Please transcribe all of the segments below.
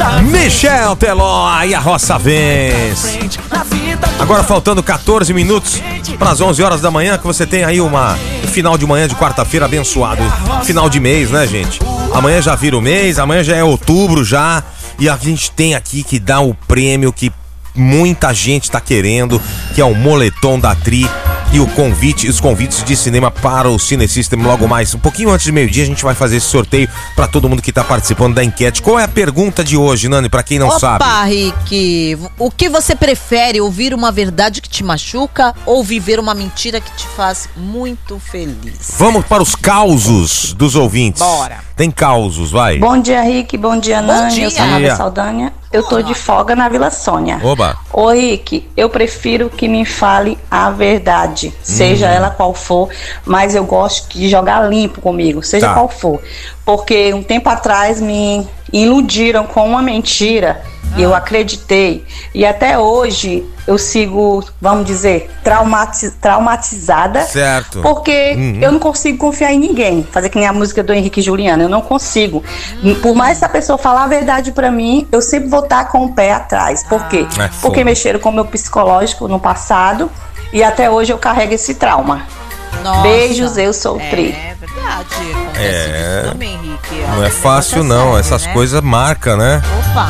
Michel Teló e a Roça vence. Agora faltando 14 minutos para as 11 horas da manhã, que você tem aí um final de manhã de quarta-feira abençoado. Final de mês, né, gente? Amanhã já vira o mês, amanhã já é outubro já. E a gente tem aqui que dar o prêmio que muita gente tá querendo, que é o moletom da Tri. E os convites de cinema para o Cine System logo mais. Um pouquinho antes de meio-dia a gente vai fazer esse sorteio para todo mundo que tá participando da enquete. Qual é a pergunta de hoje, Nani, para quem não sabe? Opa, Rick, o que você prefere, ouvir uma verdade que te machuca ou viver uma mentira que te faz muito feliz? Vamos para os causos dos ouvintes. Bora. Tem causos, vai. Bom dia, Rick. Bom dia, Nani. Eu sou a Dia. Nádia Saldanha. Eu tô de folga na Vila Sônia. Oba. Ô, Rick, eu prefiro que me fale a verdade, seja ela qual for, mas eu gosto de jogar limpo comigo, seja Tá. qual for. Porque um tempo atrás me iludiram com uma mentira e eu acreditei. E até hoje eu sigo, vamos dizer, traumatizada. Certo. Porque eu não consigo confiar em ninguém. Fazer que nem a música do Henrique e Juliano. Eu não consigo. Por mais que a pessoa falar a verdade pra mim, eu sempre vou estar com o pé atrás. Por quê? É Porque fogo. mexeram com o meu psicológico no passado e até hoje eu carrego esse trauma. Nossa. Beijos, eu sou o Tri. É verdade, acontece isso também, Rick. Não é fácil não, essas coisas marcam, né? Opa.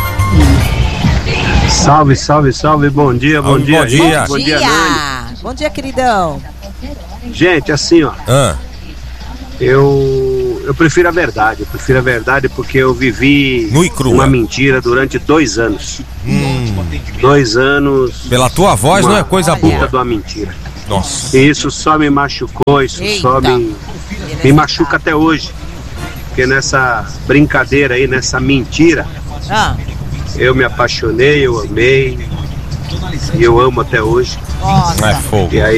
Salve, salve, salve, bom dia, bom dia. Bom dia. Bom dia, Nani. Bom dia, queridão. Gente, assim, ó, Ah, eu prefiro a verdade. Eu prefiro a verdade porque eu vivi Nu e crua. uma mentira durante 2 anos. 2 anos. pela tua voz não é coisa puta boa. de uma mentira. Nossa. E isso só me machucou, isso só Eita. me machuca até hoje. Porque nessa brincadeira aí, nessa mentira, Ah, eu me apaixonei, eu amei. E eu amo até hoje. nossa. É fogo. E aí